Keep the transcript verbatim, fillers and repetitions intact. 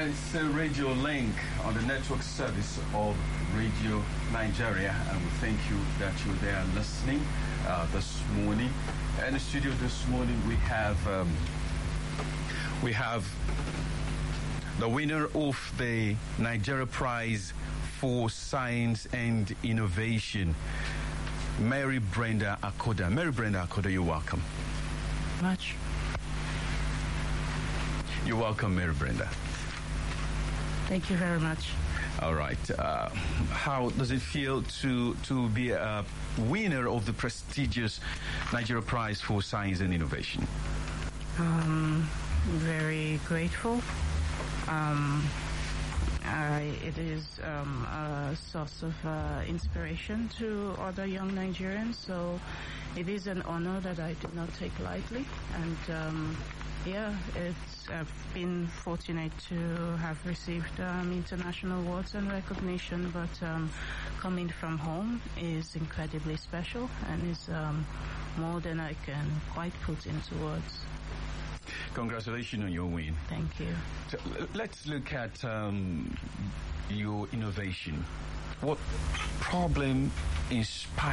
right, it's uh, Radio Link on the network service of Radio Nigeria, and we thank you that you're there listening uh, this morning. In the studio this morning, we have um, we have the winner of the Nigeria Prize for Science and Innovation, Mary Brenda Akoda. Mary Brenda Akoda, you're welcome. Much. You're welcome, Mary Brenda. Thank you very much. All right. Uh, how does it feel to to be a winner of the prestigious Nigeria Prize for Science and Innovation? Um, very grateful. Um, I, it is um, a source of uh, inspiration to other young Nigerians. So it is an honor that I do not take lightly. And um, yeah, it's I've been fortunate to have received um, international awards and recognition, but um, coming from home is incredibly special and is um, more than I can quite put into words. Congratulations on your win. Thank you. So, let's look at um, your innovation. What problem inspired